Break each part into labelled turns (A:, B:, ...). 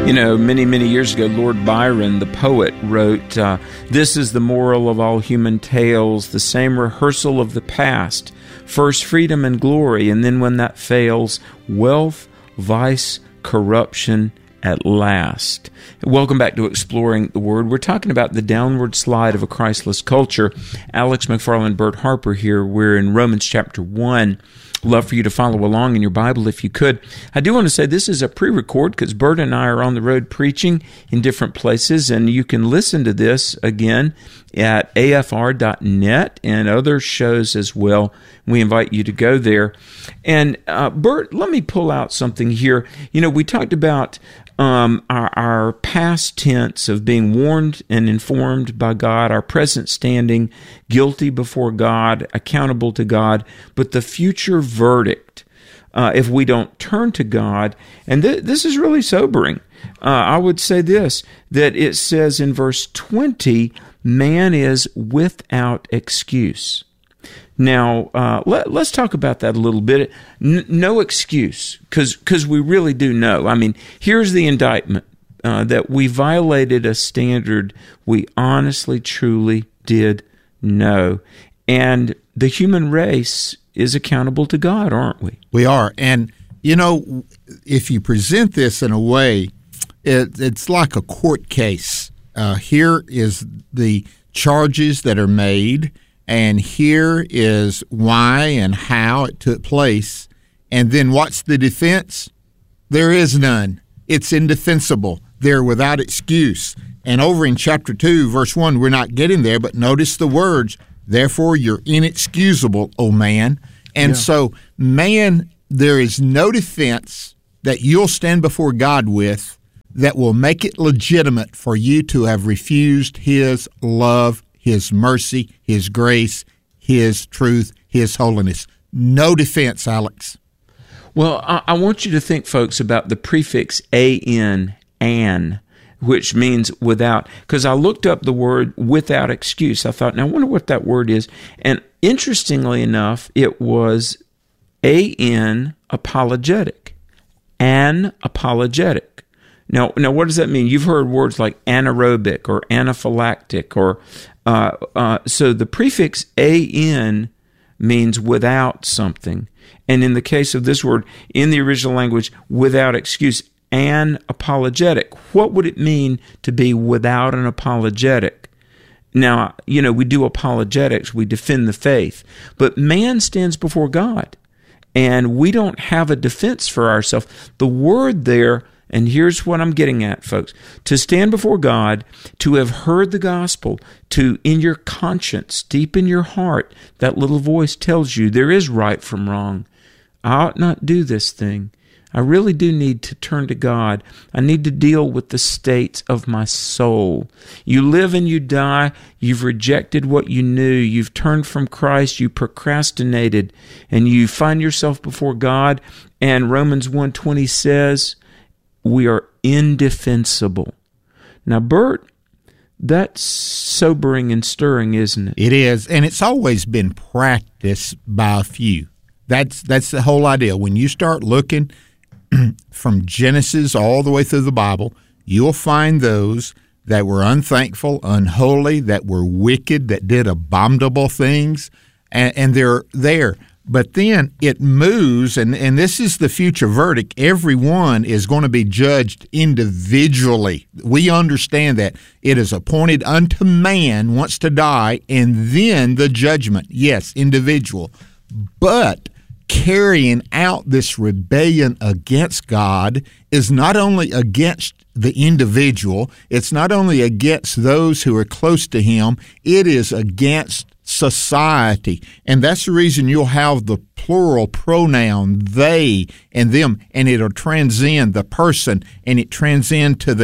A: You know, many, many years ago, Lord Byron, the poet, wrote, "This is the moral of all human tales, the same rehearsal of the past. First freedom and glory, and then when that fails, wealth, vice, corruption at last." Welcome back to Exploring the Word. We're talking about the downward slide of a Christless culture. Alex McFarland, Bert Harper here. We're in Romans chapter 1. Love for you to follow along in your Bible if you could. I do want to say this is a pre-record because Bert and I are on the road preaching in different places, and you can listen to this again at afr.net and other shows as well. We invite you to go there. And Bert, let me pull out something here. You know, we talked about our past tense of being warned and informed by God, our present standing, guilty before God, accountable to God, but the future verdict if we don't turn to God. And this is really sobering. I would say this, that it says in verse 20, man is without excuse. Now, let's talk about that a little bit. No excuse, because we really do know. I mean, here's the indictment, that we violated a standard we honestly, truly did know. And the human race is accountable to God, aren't we?
B: We are. And, you know, if you present this in a way, it's like a court case. Here is the charges that are made, and here is why and how it took place. And then what's the defense? There is none. It's indefensible. They're without excuse. And over in chapter 2, verse 1, we're not getting there, but notice the words, therefore you're inexcusable, O man. And so, man, there is no defense that you'll stand before God with that will make it legitimate for you to have refused His love, His mercy, His grace, His truth, His holiness. No defense, Alex.
A: Well, I want you to think, folks, about the prefix an, which means without, because I looked up the word without excuse. I thought, now I wonder what that word is. And interestingly enough, it was an apologetic. An apologetic. Now, what does that mean? You've heard words like anaerobic or anaphylactic, or so the prefix an means without something. And in the case of this word, in the original language, without excuse, an apologetic. What would it mean to be without an apologetic? Now, you know, we do apologetics, we defend the faith, but man stands before God, and we don't have a defense for ourselves. The word there, and here's what I'm getting at, folks. To stand before God, to have heard the gospel, to, in your conscience, deep in your heart, that little voice tells you there is right from wrong. I ought not do this thing. I really do need to turn to God. I need to deal with the states of my soul. You live and you die. You've rejected what you knew. You've turned from Christ. You procrastinated. And you find yourself before God. And Romans 1:20 says, we are indefensible. Now, Bert, that's sobering and stirring, isn't it?
B: It is, and it's always been practiced by a few. That's the whole idea. When you start looking from Genesis all the way through the Bible, you'll find those that were unthankful, unholy, that were wicked, that did abominable things, and they're there. But then it moves, and this is the future verdict. Everyone is going to be judged individually. We understand that. It is appointed unto man once to die, and then the judgment. Yes, individual. But carrying out this rebellion against God is not only against the individual, it's not only against those who are close to Him, it is against society. And that's the reason you'll have the plural pronoun they and them, and it'll transcend the person, and it transcends to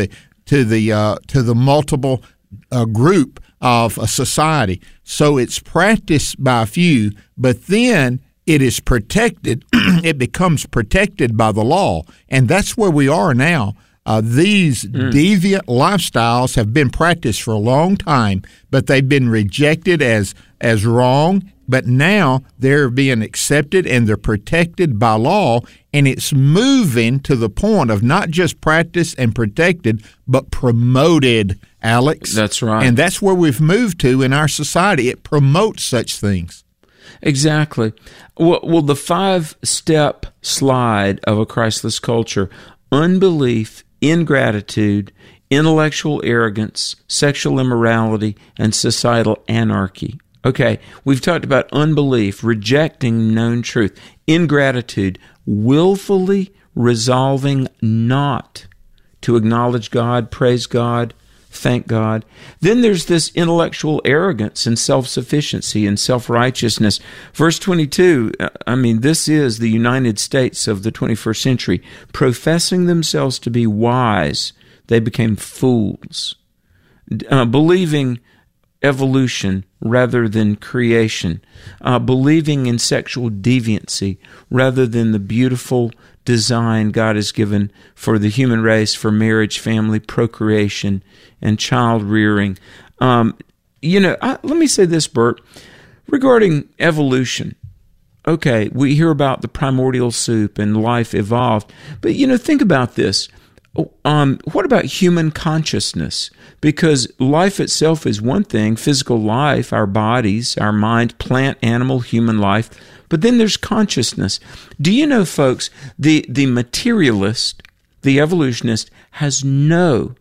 B: the multiple group of a society. So it's practiced by a few, but then it is protected. It becomes protected by the law, and that's where we are now. These deviant lifestyles have been practiced for a long time, but they've been rejected as wrong. But now they're being accepted and they're protected by law, And it's moving to the point of not just practiced and protected, but promoted, Alex.
A: That's right.
B: And that's where we've moved to in our society. It promotes such things.
A: Exactly. Well, the 5-step slide of a Christless culture: unbelief, ingratitude, intellectual arrogance, sexual immorality, and societal anarchy. Okay, we've talked about unbelief, rejecting known truth; ingratitude, willfully resolving not to acknowledge God, praise God, thank God. Then there's this intellectual arrogance and self-sufficiency and self-righteousness. Verse 22, this is the United States of the 21st century. Professing themselves to be wise, they became fools. Believing evolution rather than creation, believing in sexual deviancy rather than the beautiful design God has given for the human race, for marriage, family, procreation, and child rearing. Let me say this, Bert, regarding evolution. Okay, we hear about the primordial soup and life evolved, but think about this. What about human consciousness? Because life itself is one thing, physical life, our bodies, our mind, plant, animal, human life, but then there's consciousness. Do you know, folks, the materialist, the evolutionist, has no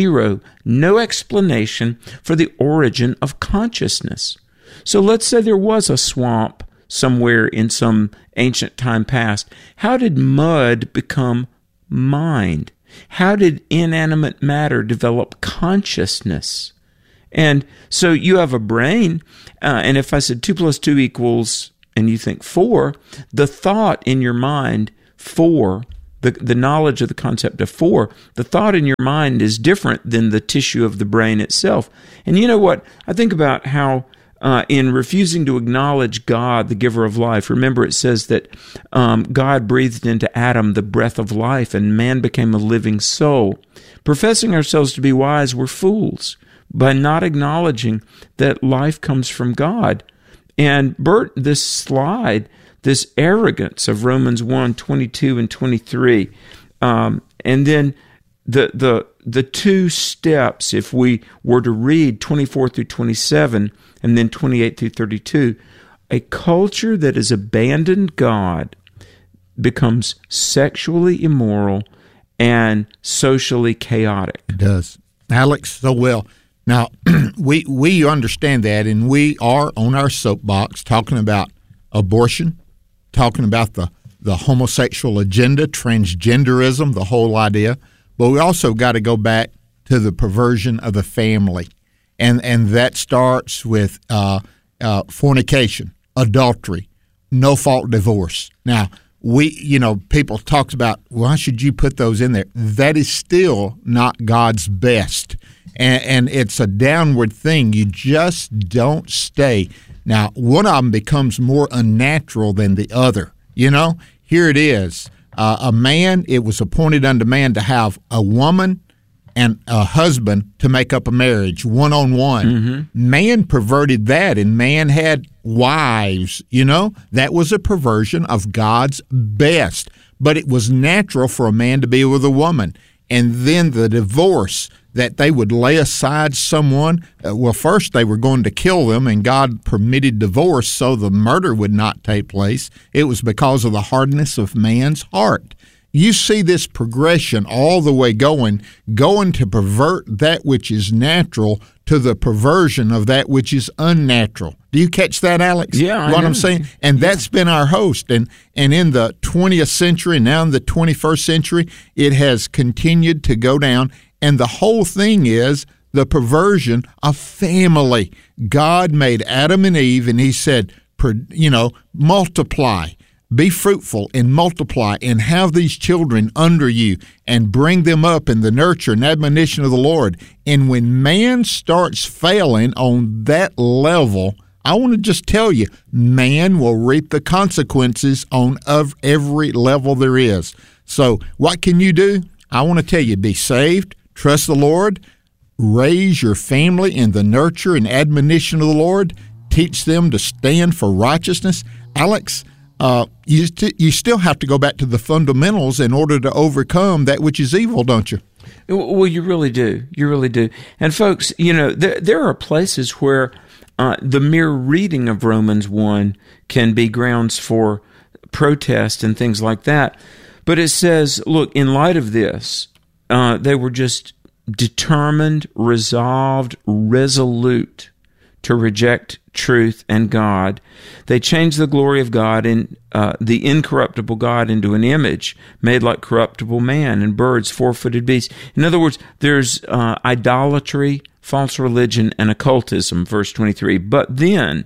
A: explanation for the origin of consciousness. So let's say there was a swamp somewhere in some ancient time past. How did mud become mind? How did inanimate matter develop consciousness? And so you have a brain, and if I said 2 + 2 =, and you think 4, the thought in your mind, 4, the knowledge of the concept of 4, the thought in your mind is different than the tissue of the brain itself. And you know what? I think about how in refusing to acknowledge God, the giver of life, remember it says that God breathed into Adam the breath of life, and man became a living soul. Professing ourselves to be wise, we're fools by not acknowledging that life comes from God. And Bert, this slide, this arrogance of Romans 1:22 and 23, and then the 2 steps, if we were to read 24 through 27 and then 28 through 32, a culture that has abandoned God becomes sexually immoral and socially chaotic.
B: It does. Alex, so well. Now, we understand that, and we are on our soapbox talking about abortion, talking about the homosexual agenda, transgenderism, the whole idea. But we also got to go back to the perversion of the family, and that starts with fornication, adultery, no-fault divorce. Now, people talk about, why should you put those in there? That is still not God's best, and it's a downward thing. You just don't stay. Now, one of them becomes more unnatural than the other. Here it is. A man, it was appointed unto man to have a woman and a husband to make up a marriage, one-on-one. Mm-hmm. Man perverted that, and man had wives. That was a perversion of God's best. But it was natural for a man to be with a woman. And then the divorce, that they would lay aside someone. First they were going to kill them, and God permitted divorce so the murder would not take place. It was because of the hardness of man's heart. You see this progression all the way going to pervert that which is natural to the perversion of that which is unnatural. Do you catch that, Alex?
A: Yeah,
B: what I'm saying? And that's been our host. And in the 20th century, now in the 21st century, it has continued to go down. And the whole thing is the perversion of family. God made Adam and Eve, and he said, multiply. Be fruitful and multiply and have these children under you and bring them up in the nurture and admonition of the Lord. And when man starts failing on that level, I want to just tell you, man will reap the consequences on every level there is. So what can you do? I want to tell you, be saved, trust the Lord, raise your family in the nurture and admonition of the Lord, teach them to stand for righteousness. Alex, you still have to go back to the fundamentals in order to overcome that which is evil, don't you?
A: Well, you really do. You really do. And folks, there are places where the mere reading of Romans 1 can be grounds for protest and things like that. But it says, look, in light of this, they were just determined, resolved, resolute to reject truth and God. They changed the glory of God and the incorruptible God into an image made like corruptible man and birds, four-footed beasts. In other words, there's idolatry, false religion, and occultism, verse 23. But then,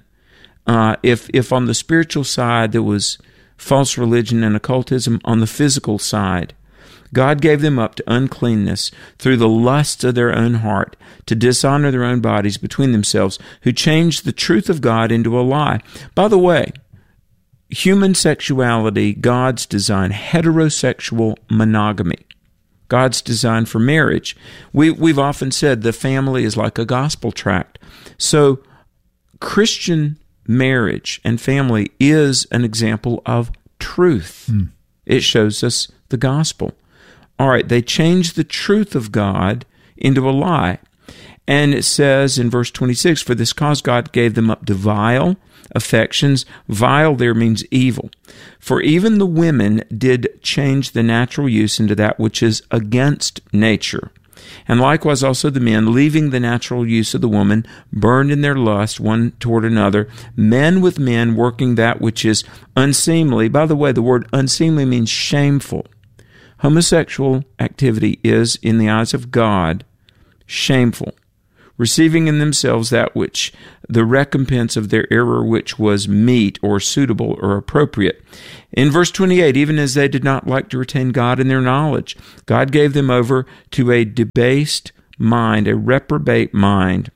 A: if on the spiritual side there was false religion and occultism, on the physical side, God gave them up to uncleanness through the lusts of their own heart, to dishonor their own bodies between themselves, who changed the truth of God into a lie. By the way, human sexuality, God's design, heterosexual monogamy, God's design for marriage. We've often said the family is like a gospel tract. So Christian marriage and family is an example of truth. It shows us the gospel. All right, they changed the truth of God into a lie. And it says in verse 26, for this cause God gave them up to vile affections. Vile there means evil. For even the women did change the natural use into that which is against nature. And likewise also the men, leaving the natural use of the woman, burned in their lust one toward another, men with men working that which is unseemly. By the way, the word unseemly means shameful. Homosexual activity is, in the eyes of God, shameful, receiving in themselves that which the recompense of their error which was meet or suitable or appropriate. In verse 28, even as they did not like to retain God in their knowledge, God gave them over to a debased mind, a reprobate mind.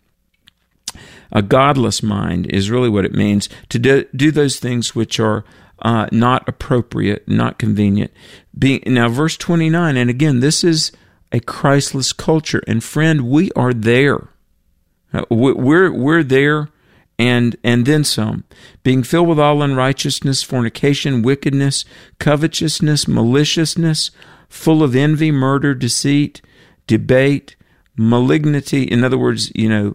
A: A godless mind is really what it means, to do those things which are not appropriate, not convenient. Now, verse 29, and again, this is a Christless culture. And friend, we are there. We're there, and then some. Being filled with all unrighteousness, fornication, wickedness, covetousness, maliciousness, full of envy, murder, deceit, debate, malignity. In other words,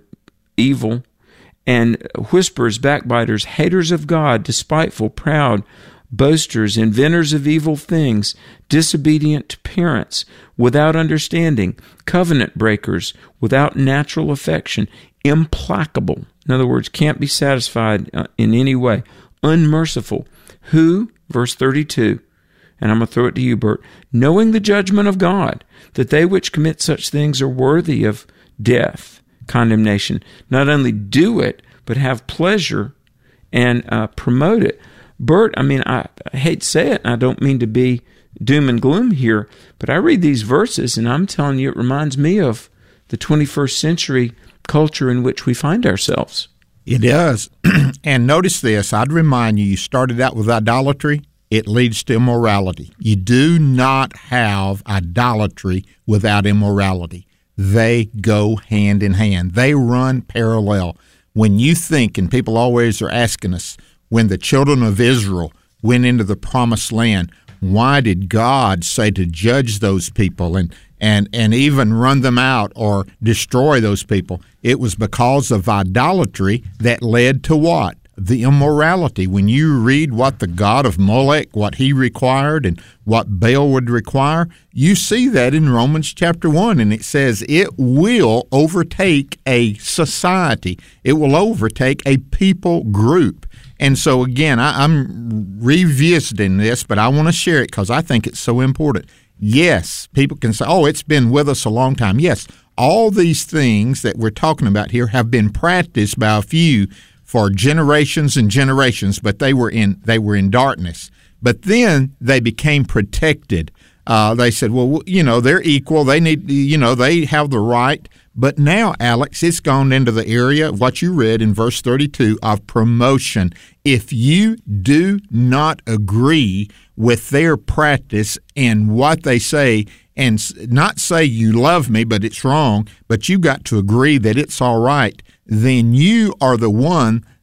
A: evil. And whisperers, backbiters, haters of God, despiteful, proud, boasters, inventors of evil things, disobedient to parents, without understanding, covenant breakers, without natural affection, implacable. In other words, can't be satisfied in any way, unmerciful, who, verse 32, and I'm going to throw it to you, Bert, knowing the judgment of God, that they which commit such things are worthy of death, condemnation, not only do it, but have pleasure and promote it. Bert, I hate to say it, and I don't mean to be doom and gloom here, but I read these verses, and I'm telling you, it reminds me of the 21st century culture in which we find ourselves.
B: It does. And notice this, I'd remind you started out with idolatry. It leads to immorality. You do not have idolatry without immorality. They go hand in hand. They run parallel. When you think, and people always are asking us, when the children of Israel went into the promised land, why did God say to judge those people and even run them out or destroy those people? It was because of idolatry that led to what? The immorality. When you read what the god of Molech, what he required and what Baal would require, you see that in Romans chapter 1, and it says it will overtake a society. It will overtake a people group. And so again, I'm revisiting this, but I want to share it because I think it's so important. Yes, people can say, oh, it's been with us a long time. Yes, all these things that we're talking about here have been practiced by a few for generations and generations, but they were in darkness. But then they became protected. They said, well, they're equal. They need, they have the right. But now, Alex, it's gone into the area of what you read in verse 32 of promotion. If you do not agree with their practice and what they say, and not say you love me, but it's wrong, but you got to agree that it's all right, then you are the one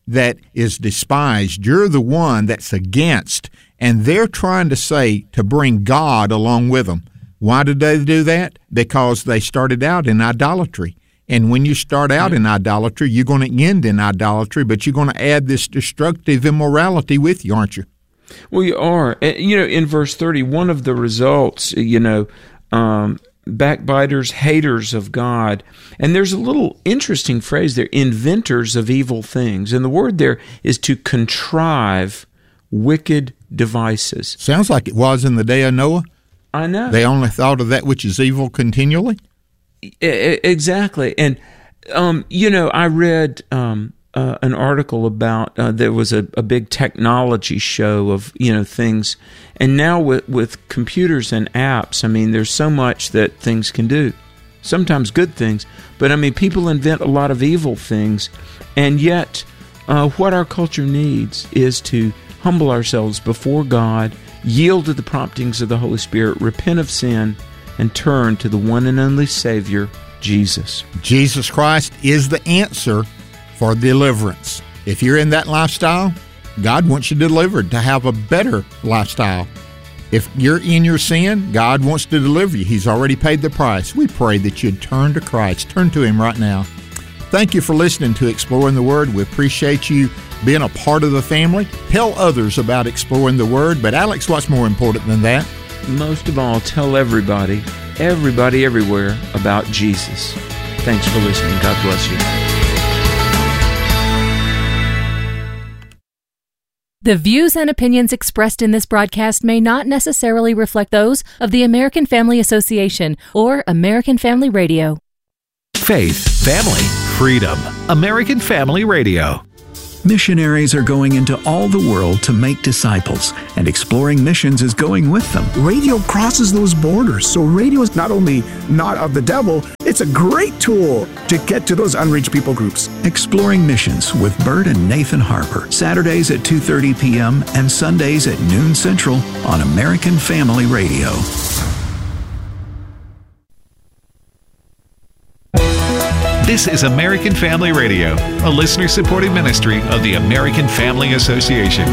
B: that is despised. You're the one that's against. And they're trying to say to bring God along with them. Why did they do that? Because they started out in idolatry. And when you start out in idolatry, you're going to end in idolatry, but you're going to add this destructive immorality with you, aren't you?
A: Well, you are. In verse 30, one of the results, backbiters, haters of God. And there's a little interesting phrase there, inventors of evil things. And the word there is to contrive wicked devices.
B: Sounds like it was in the day of Noah.
A: I know.
B: They only thought of that which is evil continually.
A: Exactly. And, I read an article about there was a big technology show of, things. And now with computers and apps, there's so much that things can do. Sometimes good things. But, people invent a lot of evil things. And yet, what our culture needs is to humble ourselves before God, yield to the promptings of the Holy Spirit, repent of sin, and turn to the one and only Savior, Jesus.
B: Jesus Christ is the answer for deliverance. If you're in that lifestyle, God wants you delivered to have a better lifestyle. If you're in your sin, God wants to deliver you. He's already paid the price. We pray that you'd turn to Christ. Turn to Him right now. Thank you for listening to Exploring the Word. We appreciate you being a part of the family. Tell others about Exploring the Word. But Alex, what's more important than that?
A: Most of all, tell everybody everywhere about Jesus. Thanks for listening. God bless you.
C: The views and opinions expressed in this broadcast may not necessarily reflect those of the American Family Association or American Family Radio.
D: Faith, family, freedom. American Family Radio.
E: Missionaries are going into all the world to make disciples, and Exploring Missions is going with them.
F: Radio crosses those borders, so radio is not only not of the devil, it's a great tool to get to those unreached people groups.
E: Exploring Missions with Bert and Nathan Harper, Saturdays at 2:30 p.m. and Sundays at noon Central on American Family Radio.
D: This is American Family Radio, a listener-supported ministry of the American Family Association.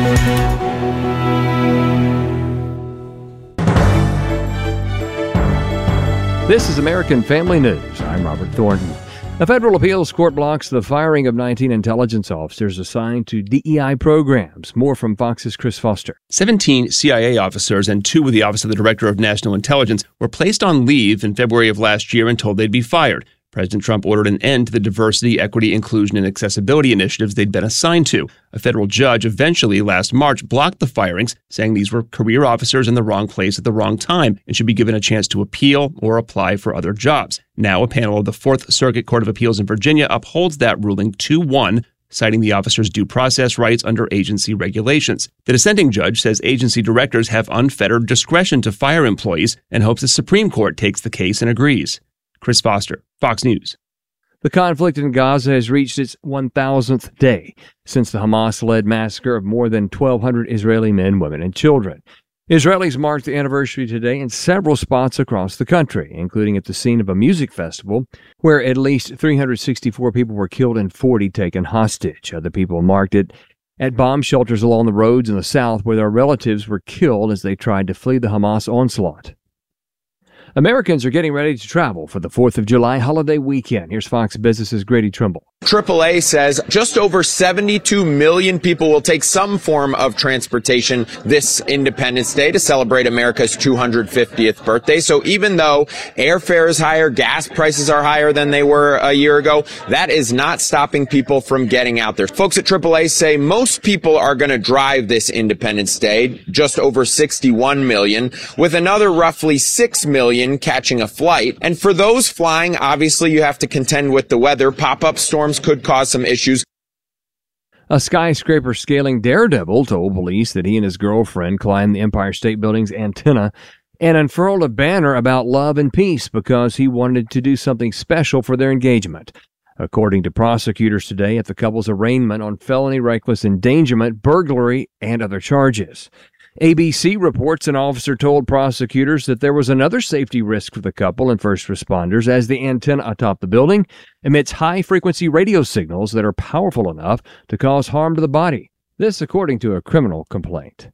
G: This is American Family News. I'm Robert Thornton. A federal appeals court blocks the firing of 19 intelligence officers assigned to DEI programs. More from Fox's Chris Foster.
H: 17 CIA officers and 2 with the Office of the Director of National Intelligence were placed on leave in February of last year and told they'd be fired. President Trump ordered an end to the diversity, equity, inclusion, and accessibility initiatives they'd been assigned to. A federal judge eventually, last March, blocked the firings, saying these were career officers in the wrong place at the wrong time and should be given a chance to appeal or apply for other jobs. Now, a panel of the Fourth Circuit Court of Appeals in Virginia upholds that ruling 2-1, citing the officers' due process rights under agency regulations. The dissenting judge says agency directors have unfettered discretion to fire employees and hopes the Supreme Court takes the case and agrees. Chris Foster, Fox News.
G: The conflict in Gaza has reached its 1,000th day since the Hamas-led massacre of more than 1,200 Israeli men, women, and children. Israelis marked the anniversary today in several spots across the country, including at the scene of a music festival, where at least 364 people were killed and 40 taken hostage. Other people marked it at bomb shelters along the roads in the south, where their relatives were killed as they tried to flee the Hamas onslaught. Americans are getting ready to travel for the 4th of July holiday weekend. Here's Fox Business's Grady Trimble.
I: AAA says just over 72 million people will take some form of transportation this Independence Day to celebrate America's 250th birthday. So even though airfare is higher, gas prices are higher than they were a year ago, that is not stopping people from getting out there. Folks at AAA say most people are going to drive this Independence Day, just over 61 million, with another roughly 6 million catching a flight. And for those flying, obviously you have to contend with the weather. Pop-up storms could cause some issues.
G: A skyscraper-scaling daredevil told police that he and his girlfriend climbed the Empire State Building's antenna and unfurled a banner about love and peace because he wanted to do something special for their engagement. According to prosecutors today at the couple's arraignment on felony reckless endangerment, burglary, and other charges. ABC reports an officer told prosecutors that there was another safety risk for the couple and first responders as the antenna atop the building emits high-frequency radio signals that are powerful enough to cause harm to the body. This according to a criminal complaint.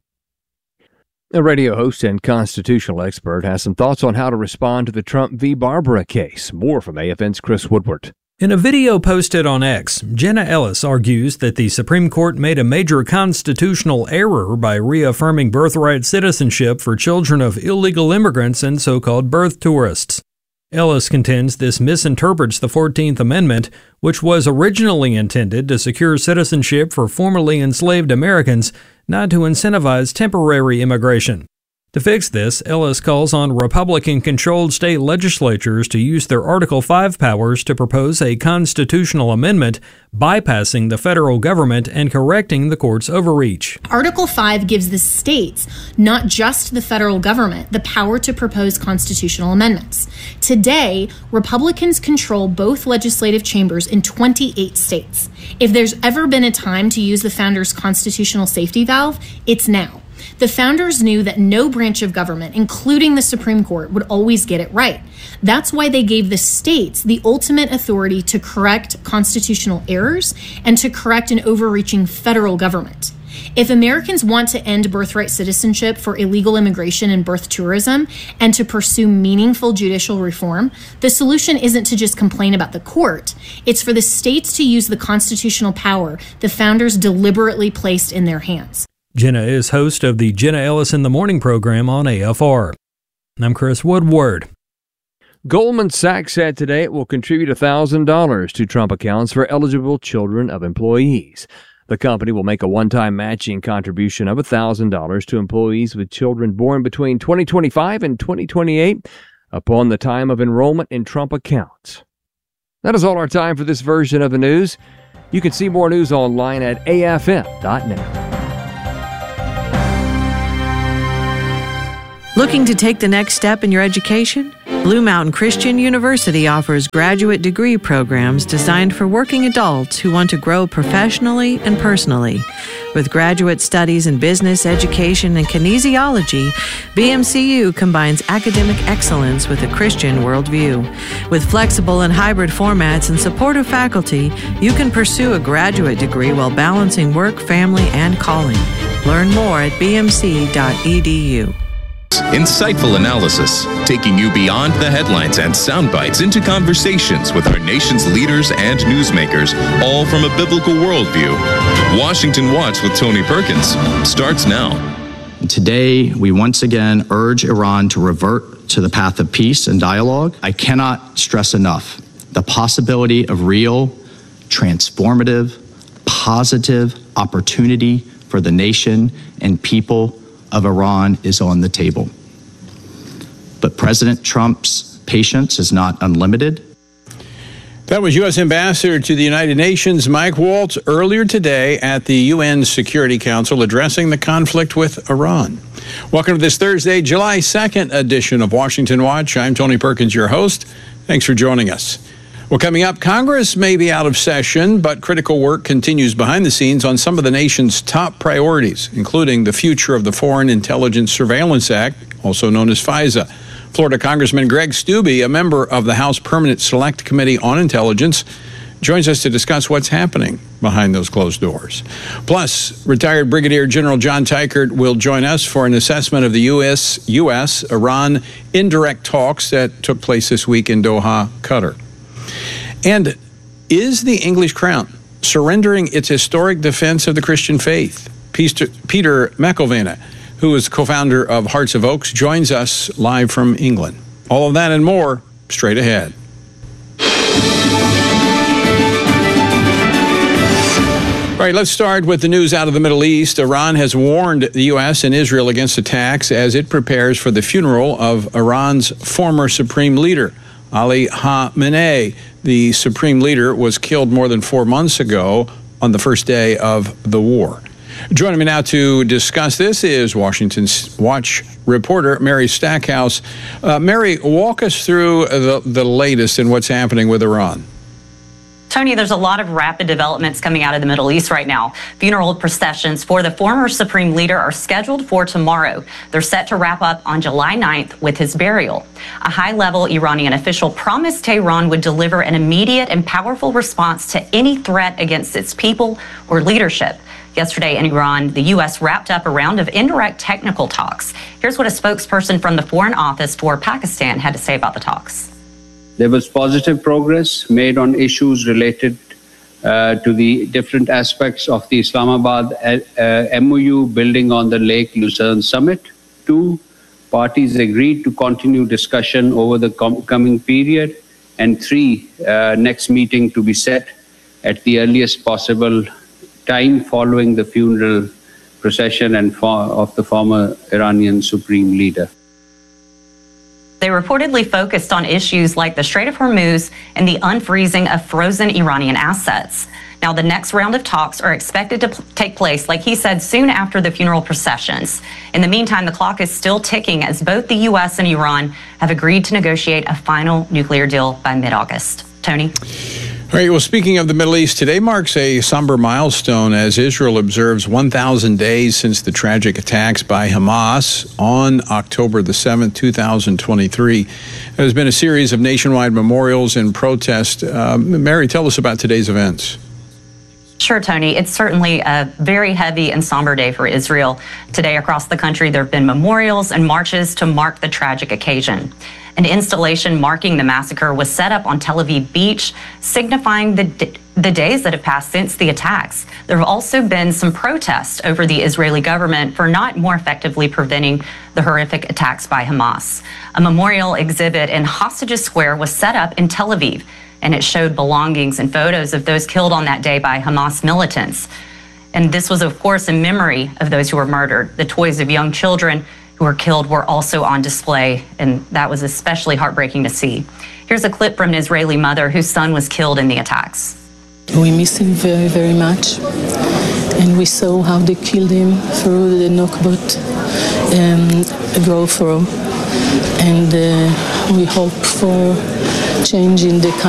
G: A radio host and constitutional expert has some thoughts on how to respond to the Trump v. Barbara case. More from AFN's Chris Woodward.
J: In a video posted on X, Jenna Ellis argues that the Supreme Court made a major constitutional error by reaffirming birthright citizenship for children of illegal immigrants and so-called birth tourists. Ellis contends this misinterprets the 14th Amendment, which was originally intended to secure citizenship for formerly enslaved Americans, not to incentivize temporary immigration. To fix this, Ellis calls on Republican-controlled state legislatures to use their Article 5 powers to propose a constitutional amendment, bypassing the federal government and correcting the court's overreach.
K: Article 5 gives the states, not just the federal government, the power to propose constitutional amendments. Today, Republicans control both legislative chambers in 28 states. If there's ever been a time to use the founders' constitutional safety valve, it's now. The founders knew that no branch of government, including the Supreme Court, would always get it right. That's why they gave the states the ultimate authority to correct constitutional errors and to correct an overreaching federal government. If Americans want to end birthright citizenship for illegal immigration and birth tourism and to pursue meaningful judicial reform, the solution isn't to just complain about the court. It's for the states to use the constitutional power the founders deliberately placed in their hands.
J: Jenna is host of the Jenna Ellis in the Morning program on AFR. I'm Chris Woodward.
G: Goldman Sachs said today it will contribute $1,000 to Trump accounts for eligible children of employees. The company will make a one-time matching contribution of $1,000 to employees with children born between 2025 and 2028 upon the time of enrollment in Trump accounts. That is all our time for this version of the news. You can see more news online at afn.net.
L: Looking to take the next step in your education? Blue Mountain Christian University offers graduate degree programs designed for working adults who want to grow professionally and personally. With graduate studies in business, education, and kinesiology, BMCU combines academic excellence with a Christian worldview. With flexible and hybrid formats and supportive faculty, you can pursue a graduate degree while balancing work, family, and calling. Learn more at bmc.edu.
M: Insightful analysis, taking you beyond the headlines and sound bites into conversations with our nation's leaders and newsmakers, all from a biblical worldview. Washington Watch with Tony Perkins starts now.
N: Today, we once again urge Iran to revert to the path of peace and dialogue. I cannot stress enough the possibility of real, transformative, positive opportunity for the nation and people of Iran is on the table. But President Trump's patience is not unlimited.
O: That was U.S. Ambassador to the United Nations Mike Waltz earlier today at the UN Security Council addressing the conflict with Iran. Welcome to this Thursday, July 2nd edition of Washington Watch. I'm Tony Perkins, your host. Thanks for joining us. Well, coming up, Congress may be out of session, but critical work continues behind the scenes on some of the nation's top priorities, including the future of the Foreign Intelligence Surveillance Act, also known as FISA. Florida Congressman Greg Steube, a member of the House Permanent Select Committee on Intelligence, joins us to discuss what's happening behind those closed doors. Plus, retired Brigadier General John Teichert will join us for an assessment of the U.S.-Iran indirect talks that took place this week in Doha, Qatar. And is the English crown surrendering its historic defense of the Christian faith? Peter McElvena, who is co-founder of Hearts of Oaks, joins us live from England. All of that and more straight ahead. All right, let's start with the news out of the Middle East. Iran has warned the U.S. and Israel against attacks as it prepares for the funeral of Iran's former supreme leader, Ali Khamenei. The supreme leader was killed more than 4 months ago on the first day of the war. Joining me now to discuss this is Washington Watch reporter Mary Stackhouse. Mary, walk us through the latest in what's happening with Iran.
P: Tony, there's a lot of rapid developments coming out of the Middle East right now. Funeral processions for the former supreme leader are scheduled for tomorrow. They're set to wrap up on July 9th with his burial. A high-level Iranian official promised Tehran would deliver an immediate and powerful response to any threat against its people or leadership. Yesterday in Iran, the U.S. wrapped up a round of indirect technical talks. Here's what a spokesperson from the Foreign Office for Pakistan had to say about the talks.
Q: There was positive progress made on issues related to the different aspects of the Islamabad MOU building on the Lake Lucerne Summit. 2, parties agreed to continue discussion over the coming period. And 3, next meeting to be set at the earliest possible time following the funeral procession of the former Iranian supreme leader.
P: They reportedly focused on issues like the Strait of Hormuz and the unfreezing of frozen Iranian assets. Now, the next round of talks are expected to take place, like he said, soon after the funeral processions. In the meantime, the clock is still ticking as both the U.S. and Iran have agreed to negotiate a final nuclear deal by mid-August. Tony?
O: All right, well, speaking of the Middle East, today marks a somber milestone as Israel observes 1,000 days since the tragic attacks by Hamas on October the 7th, 2023. There's been a series of nationwide memorials and protests. Mary, tell us about today's events.
P: Sure, Tony. It's certainly a very heavy and somber day for Israel. Today across the country, there have been memorials and marches to mark the tragic occasion. An installation marking the massacre was set up on Tel Aviv Beach, signifying the days that have passed since the attacks. There have also been some protests over the Israeli government for not more effectively preventing the horrific attacks by Hamas. A memorial exhibit in Hostages Square was set up in Tel Aviv, and it showed belongings and photos of those killed on that day by Hamas militants. And this was, of course, in memory of those who were murdered. The toys of young children who were killed were also on display, and that was especially heartbreaking to see. Here's a clip from an Israeli mother whose son was killed in the attacks.
R: We miss him very, very much, and we saw how they killed him through the Nokbot go through, and we hope for change in the country.